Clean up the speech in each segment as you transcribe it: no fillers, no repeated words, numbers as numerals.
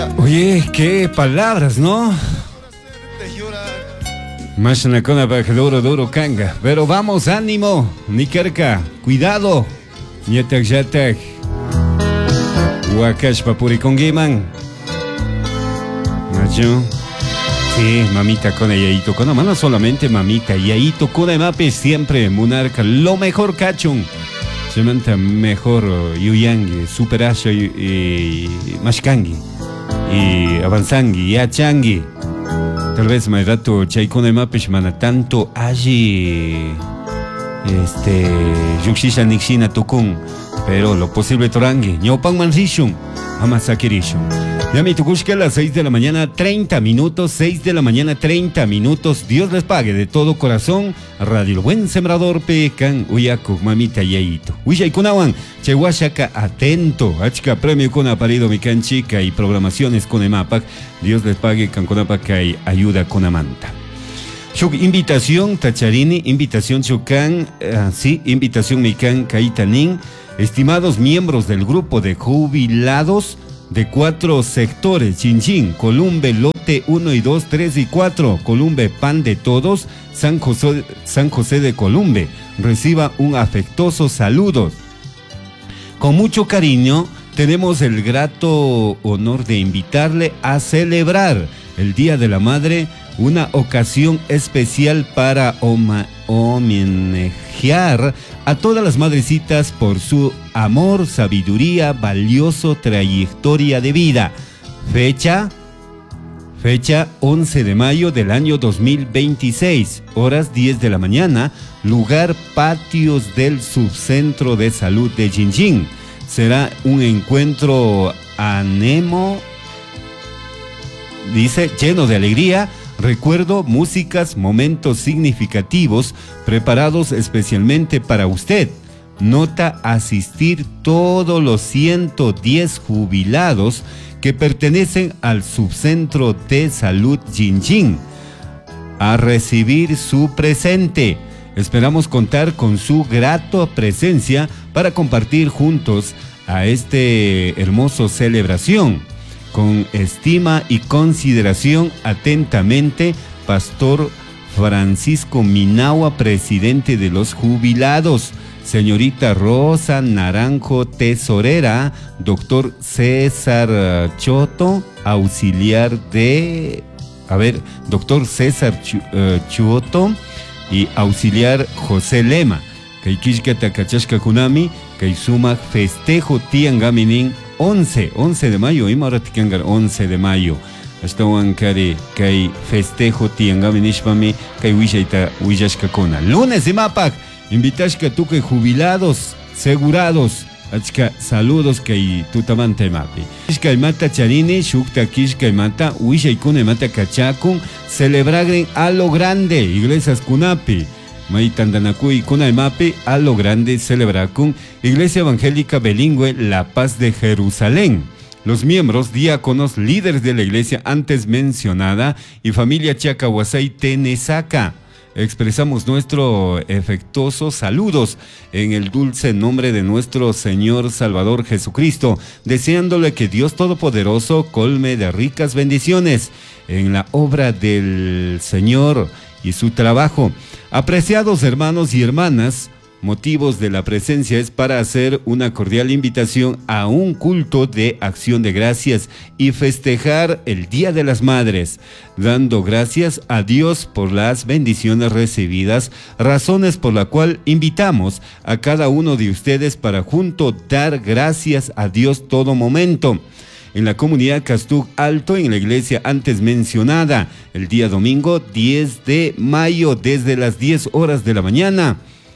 Oye, qué palabras, ¿no? Más una cona para que duro canga. Pero vamos, ánimo, Nikerka, cuidado. Yatak. Wakash papuri con Giman. Nacho. Sí, mamita con Yaito con no solamente mamita, Yaito con mape siempre monarca, lo mejor cachun. Se manta mejor Yuyangi, Superasho y Mashkangi. Y avanzangi, yachangi. Tal vez más rato chaikone mapish mana tanto allí yukshisha nixina tukun, pero lo posible torangi ñopan manrishun amasakirishun. Yami tukushka a las 6 de la mañana 30 minutos, 6 de la mañana 30 minutos. Dios les pague de todo corazón. Radio El Buen Sembrador pecan uyaku mamita yaito. Wishay kunawan chewashaka atento. Achka premio con aparido mi canchica y programaciones con emapac. Dios les pague canconapac y ayuda con amanta. Shuk invitación tacharini, invitación chucan, sí, invitación mican kaitanin. Estimados miembros del grupo de jubilados de 4 sectores, Chinchín, Columbe, Lote 1 y 2, 3 y 4, Columbe, Pan de Todos, San José de Columbe, reciba un afectuoso saludo. Con mucho cariño, tenemos el grato honor de invitarle a celebrar el Día de la Madre, una ocasión especial para homenajear a todas las madrecitas por su amor, sabiduría, valioso trayectoria de vida. Fecha 11 de mayo del año 2026, horas 10 de la mañana, lugar Patios del Subcentro de Salud de Chinchín. Será un encuentro lleno de alegría, recuerdo, músicas, momentos significativos preparados especialmente para usted. Nota asistir todos los 110 jubilados que pertenecen al Subcentro de Salud Chinchín a recibir su presente. Esperamos contar con su grata presencia para compartir juntos a este hermoso celebración. Con estima y consideración, atentamente, Pastor Francisco Minagua, presidente de los jubilados. Señorita Rosa Naranjo, tesorera. Doctor César Choto, auxiliar de... doctor César Choto y auxiliar José Lema. Kaikishka Takachashka Kunami, Kaisuma festejo Tiangaminin 11 de mayo, y ahora tikangar 11 de mayo. Hasta Kari, Kai festejo Tiangaminishpami, Kai Wishashka Kona. Lunes de Mapac, invitashka tuque jubilados, segurados. Achka saludos Kai tutamante mapi. Kishka mata charini, shukta kishka mata, Wishaikune mata kachakun, celebragren a lo grande, iglesias kunapi. Maitandanakui Kunaimapi a lo grande celebracun Iglesia Evangélica Bilingüe La Paz de Jerusalén. Los miembros, diáconos, líderes de la iglesia antes mencionada y familia Chacahuasay Tenesaca. Expresamos nuestro afectuosos saludos en el dulce nombre de nuestro Señor Salvador Jesucristo, deseándole que Dios Todopoderoso colme de ricas bendiciones en la obra del Señor y su trabajo. Apreciados hermanos y hermanas, motivos de la presencia es para hacer una cordial invitación a un culto de acción de gracias y festejar el Día de las Madres, dando gracias a Dios por las bendiciones recibidas, razones por la cual invitamos a cada uno de ustedes para juntos dar gracias a Dios todo momento. En la comunidad Castug Alto, en la iglesia antes mencionada, el día domingo 10 de mayo, desde las 10 horas de la mañana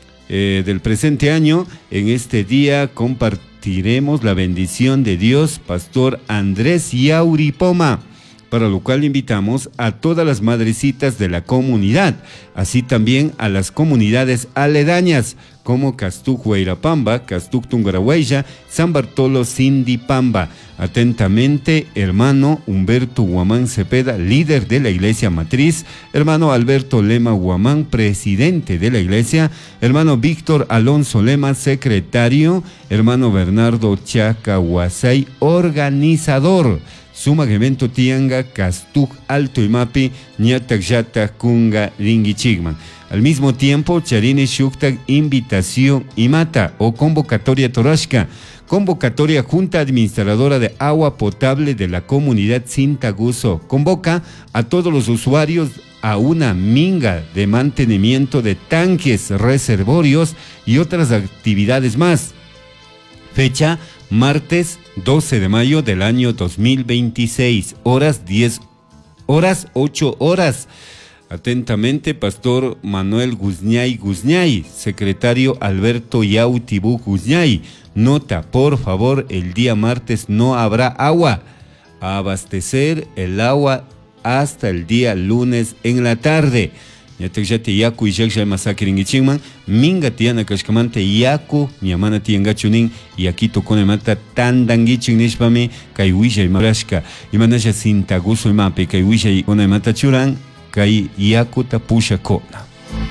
del presente año. En este día compartiremos la bendición de Dios, Pastor Andrés Yauripoma, para lo cual invitamos a todas las madrecitas de la comunidad, así también a las comunidades aledañas, como Castug Huayrapamba, Castug Tungarahuaya, San Bartolo Sindipamba. Atentamente, hermano Humberto Guamán Cepeda, líder de la iglesia matriz, hermano Alberto Lema Guamán, presidente de la iglesia, hermano Víctor Alonso Lema, secretario, hermano Bernardo Chacahuasay, organizador. sumagevento tianga, Castuj, Alto Imapi, Ñatak Yata, Kunga, Ringichigman. Al mismo tiempo, Charini Shuktak, invitación y mata o convocatoria Torashka. Convocatoria Junta Administradora de Agua Potable de la Comunidad Sintaguso. Convoca a todos los usuarios a una minga de mantenimiento de tanques, reservorios y otras actividades más. Fecha, martes 12 de mayo del año 2026, horas 10 horas, 8 horas. Atentamente, Pastor Manuel Guzñay, secretario Alberto Yautibú Guzñay. Nota, por favor, el día martes no habrá agua. A abastecer el agua hasta el día lunes en la tarde. Yatek yaku y yaksha masakir ingichingman, minga tiana kashkamante yaku, niamana tiangachunin, y aquí tocó mata tandangiching nishpame, kaiwisha y marashka, y manasha sintaguso y mape, kaiwisha y una mata churan, kai yaku tapusha kona.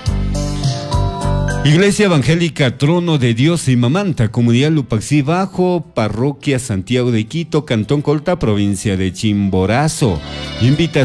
Iglesia Evangélica Trono de Dios y Mamanta, Comunidad Lupaxí Bajo, Parroquia Santiago de Quito, Cantón Colta, provincia de Chimborazo. Invita